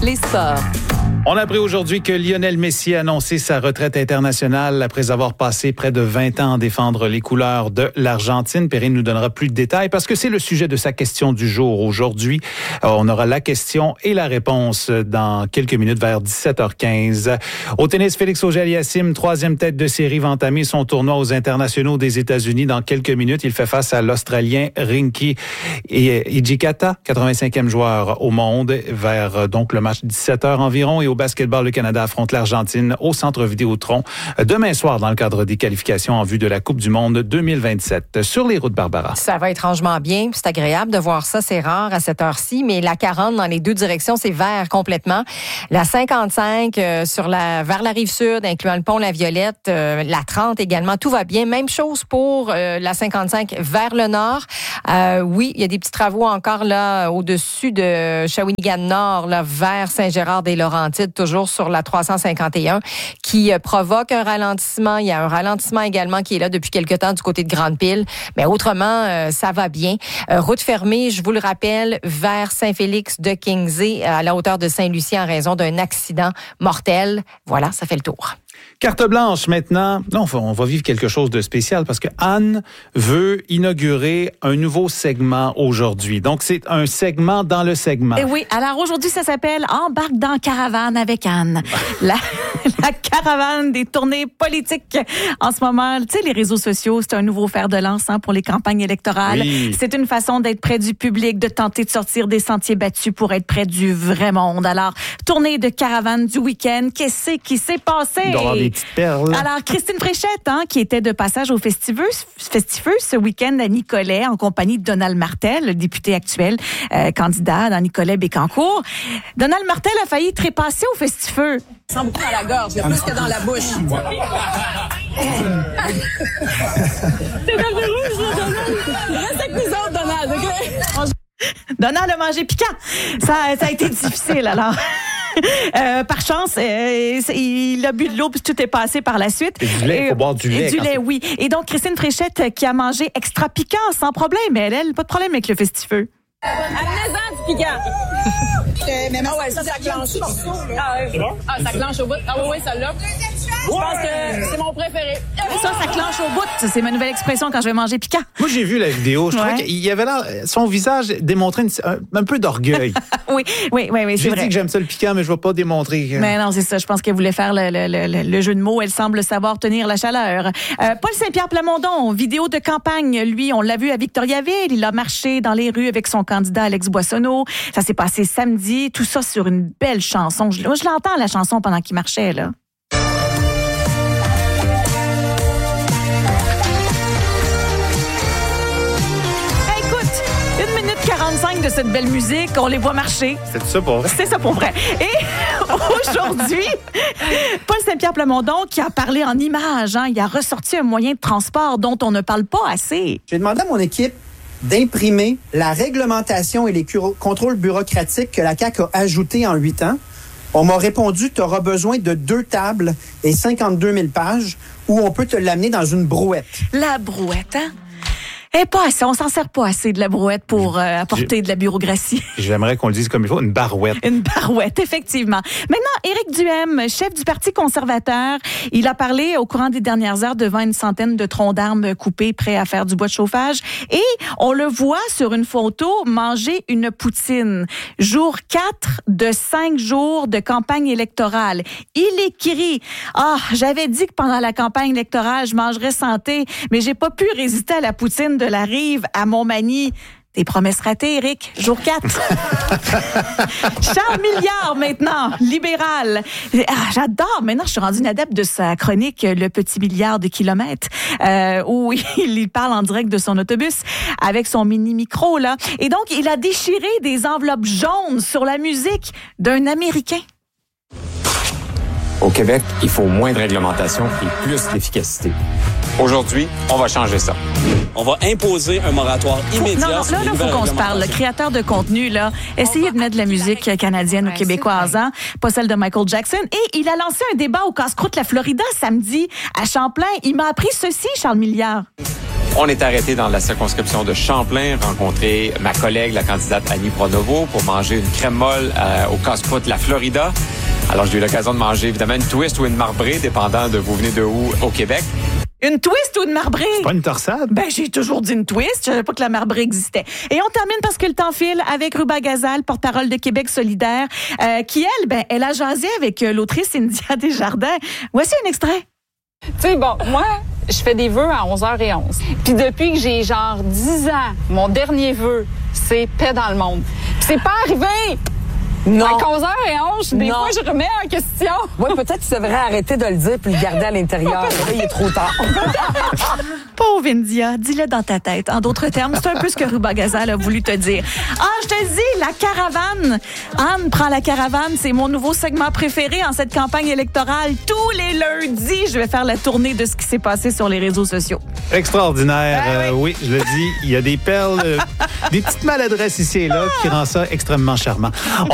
les sports. On a appris aujourd'hui que Lionel Messi a annoncé sa retraite internationale après avoir passé près de 20 ans à défendre les couleurs de l'Argentine. Perrine nous donnera plus de détails parce que c'est le sujet de sa question du jour aujourd'hui. On aura la question et la réponse dans quelques minutes vers 17h15. Au tennis, Félix Auger-Aliassime, troisième tête de série, va entamer son tournoi aux internationaux des États-Unis dans quelques minutes. Il fait face à l'Australien Rinky Hijikata, 85e joueur au monde, vers donc le match 17h environ. Et au basketball, le Canada affronte l'Argentine au Centre Vidéotron demain soir dans le cadre des qualifications en vue de la Coupe du monde 2027. Sur les routes, Barbara. Ça va étrangement bien. C'est agréable de voir ça. C'est rare à cette heure-ci, mais la 40 dans les deux directions, c'est vert complètement. La 55 vers la rive sud, incluant le pont La Violette, la 30 également, tout va bien. Même chose pour la 55 vers le nord. Oui, il y a des petits travaux encore là au-dessus de Shawinigan Nord, là, vers Saint-Gérard-des-Laurentides, toujours sur la 351, qui provoque un ralentissement. Il y a un ralentissement également qui est là depuis quelque temps du côté de Grande-Pile. Mais autrement, ça va bien. Route fermée, je vous le rappelle, vers Saint-Félix de Kingsey, à la hauteur de Saint-Lucie, en raison d'un accident mortel. Voilà, ça fait le tour. Carte blanche maintenant. Non, on va vivre quelque chose de spécial parce que Anne veut inaugurer un nouveau segment aujourd'hui. Donc, c'est un segment dans le segment. Et oui, alors aujourd'hui, ça s'appelle « Embarque dans Caravane avec Anne ». La caravane des tournées politiques. En ce moment, tu sais, les réseaux sociaux, c'est un nouveau fer de lance pour les campagnes électorales. Oui. C'est une façon d'être près du public, de tenter de sortir des sentiers battus pour être près du vrai monde. Alors, tournée de caravane du week-end, qu'est-ce qui s'est passé? Il doit y avoir des petites perles. Alors, Christine Fréchette, qui était de passage au Festifeu ce week-end à Nicolet, en compagnie de Donald Martel, le député actuel, candidat dans Nicolet-Bécancour. Donald Martel a failli trépasser au Festifeu. Je sens beaucoup à la gorge, il y a plus que dans la bouche. T'es dans le rouge, là, Donald. Reste avec nous autres, Donald, OK? Donald a mangé piquant. Ça a été difficile, alors. Par chance, il a bu de l'eau puis tout est passé par la suite. Et du lait, il faut boire du lait. Du lait, oui. Et donc, Christine Fréchette qui a mangé extra piquant sans problème. Mais elle, pas de problème avec le Festifeu. Amenez-en du piquant. Mais non, ouais, ça clenche. C'est bon? Ah, ça clenche au bout. Ah oui, celle-là. Je pense que c'est mon préféré. Ça clenche au bout. C'est ma nouvelle expression quand je vais manger piquant. Moi, j'ai vu la vidéo. Je trouvais qu'il y avait là, son visage démontrait un peu d'orgueil. Oui, c'est vrai. J'ai dit que j'aime ça le piquant, mais je ne vais pas démontrer. Mais non, c'est ça. Je pense qu'elle voulait faire le jeu de mots. Elle semble savoir tenir la chaleur. Paul Saint-Pierre Plamondon, vidéo de campagne. Lui, on l'a vu à Victoriaville. Il a marché dans les rues avec son candidat Alex Boissonneau. Ça s'est passé samedi. Tout ça sur une belle chanson. Je l'entends, la chanson, pendant qu'il marchait, là. Écoute, 1 minute 45 de cette belle musique, on les voit marcher. C'est ça pour vrai? C'est ça pour vrai. Et aujourd'hui, Paul Saint-Pierre Plamondon qui a parlé en images, il a ressorti un moyen de transport dont on ne parle pas assez. J'ai demandé à mon équipe d'imprimer la réglementation et les contrôles bureaucratiques que la CAQ a ajoutés en 8 ans. On m'a répondu, tu auras besoin de 2 tables et 52 000 pages où on peut te l'amener dans une brouette. La brouette, Et pas assez, on s'en sert pas assez de la brouette pour apporter de la bureaucratie. J'aimerais qu'on le dise comme il faut, une barouette. Une barouette, effectivement. Maintenant, Éric Duhaime, chef du Parti conservateur, il a parlé au courant des dernières heures devant une centaine de troncs d'arbres coupés prêts à faire du bois de chauffage. Et on le voit sur une photo manger une poutine. Jour 4 de 5 jours de campagne électorale. Il écrit « j'avais dit que pendant la campagne électorale, je mangerais santé, mais j'ai pas pu résister à la poutine de la Rive à Montmagny. » Des promesses ratées, Éric. Jour 4. Charles Milliard, maintenant, libéral. J'adore. Maintenant, je suis rendue une adepte de sa chronique « Le petit milliard de kilomètres », où il parle en direct de son autobus avec son mini-micro, là. Et donc, il a déchiré des enveloppes jaunes sur la musique d'un Américain. Au Québec, il faut moins de réglementation et plus d'efficacité. Aujourd'hui, on va changer ça. On va imposer un moratoire immédiat. Là, il faut qu'on se parle. Le créateur de contenu, là, essayez de mettre de la musique canadienne ou québécoise, pas celle de Michael Jackson. Et il a lancé un débat au Casse-Croûte La Florida samedi à Champlain. Il m'a appris ceci, Charles Milliard. On est arrêté dans la circonscription de Champlain, rencontrer ma collègue, la candidate Annie Pronovo, pour manger une crème molle au casse-croûte de la Florida. Alors, j'ai eu l'occasion de manger, évidemment, une twist ou une marbrée, dépendant de vous venez de où au Québec. Une twist ou une marbrée? C'est pas une torsade? Ben, j'ai toujours dit une twist. Je savais pas que la marbrée existait. Et on termine parce que le temps file avec Ruba Gazal, porte-parole de Québec solidaire, qui, elle a jasé avec l'autrice Cynthia Desjardins. Voici un extrait. Tu sais, bon, moi, je fais des vœux à 11h11. Puis depuis que j'ai genre 10 ans, mon dernier vœu, c'est paix dans le monde. Puis c'est pas arrivé! Non. À 11h11, des fois, je remets en question. Oui, peut-être que tu devrais arrêter de le dire puis le garder à l'intérieur. Là, il est trop tard. Pauvre India, dis-le dans ta tête. En d'autres termes, c'est un peu ce que Ruba Gazal a voulu te dire. Ah, je te dis, la caravane. Anne prend la caravane. C'est mon nouveau segment préféré en cette campagne électorale. Tous les lundis, je vais faire la tournée de ce qui s'est passé sur les réseaux sociaux. Extraordinaire. Oui, je le dis, il y a des perles, des petites maladresses ici et là qui rend ça extrêmement charmant.